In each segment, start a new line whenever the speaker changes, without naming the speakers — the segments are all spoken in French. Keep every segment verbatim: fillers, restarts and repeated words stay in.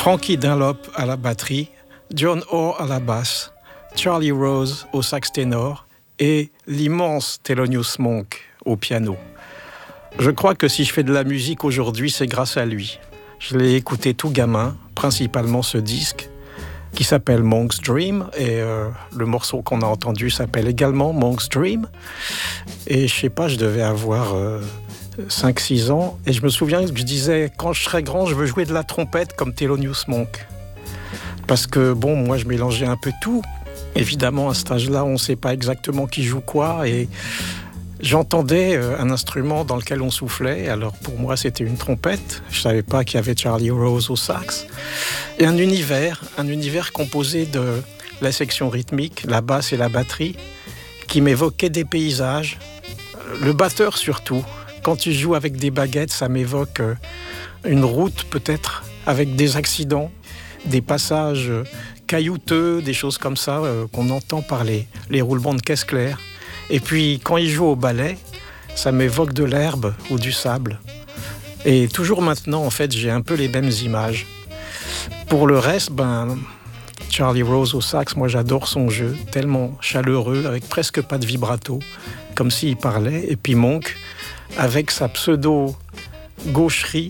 Frankie Dunlop à la batterie, John Orr à la basse, Charlie Rose au sax ténor et l'immense Thelonious Monk au piano. Je crois que si je fais de la musique aujourd'hui, c'est grâce à lui. Je l'ai écouté tout gamin, principalement ce disque, qui s'appelle Monk's Dream, et euh, le morceau qu'on a entendu s'appelle également Monk's Dream. Et je sais pas, je devais avoir euh, cinq six ans, et je me souviens que je disais, quand je serai grand, je veux jouer de la trompette comme Thelonious Monk. Parce que, bon, moi, je mélangeais un peu tout. Évidemment, à cet âge-là, on ne sait pas exactement qui joue quoi, et j'entendais un instrument dans lequel on soufflait. Alors pour moi, c'était une trompette. Je ne savais pas qu'il y avait Charlie Rose au sax. Et un univers, un univers composé de la section rythmique, la basse et la batterie, qui m'évoquait des paysages. Le batteur surtout. Quand il joue avec des baguettes, ça m'évoque une route peut-être avec des accidents, des passages caillouteux, des choses comme ça qu'on entend par les, les roulements de caisse claire. Et puis, quand il joue au ballet, ça m'évoque de l'herbe ou du sable. Et toujours maintenant, en fait, j'ai un peu les mêmes images. Pour le reste, ben, Charlie Rose au sax, moi j'adore son jeu, tellement chaleureux, avec presque pas de vibrato, comme s'il parlait. Et puis Monk, avec sa pseudo-gaucherie,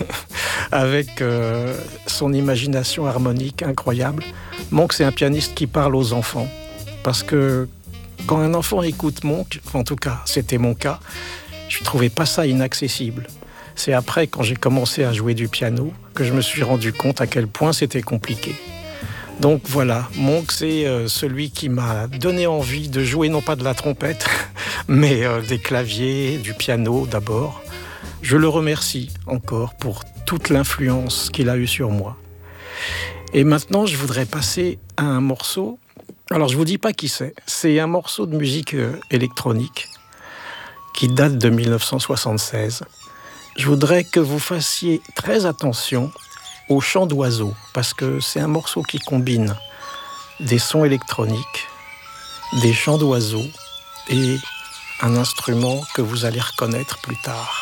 avec euh, son imagination harmonique incroyable. Monk, c'est un pianiste qui parle aux enfants. Parce que quand un enfant écoute Monk, en tout cas, c'était mon cas, je ne trouvais pas ça inaccessible. C'est après, quand j'ai commencé à jouer du piano, que je me suis rendu compte à quel point c'était compliqué. Donc voilà, Monk, c'est euh, celui qui m'a donné envie de jouer non pas de la trompette, mais euh, des claviers, du piano d'abord. Je le remercie encore pour toute l'influence qu'il a eue sur moi. Et maintenant, je voudrais passer à un morceau. Alors, je ne vous dis pas qui c'est. C'est un morceau de musique euh, électronique qui date de dix-neuf cent soixante-seize. Je voudrais que vous fassiez très attention au chant d'oiseaux, parce que c'est un morceau qui combine des sons électroniques, des chants d'oiseaux et un instrument que vous allez reconnaître plus tard.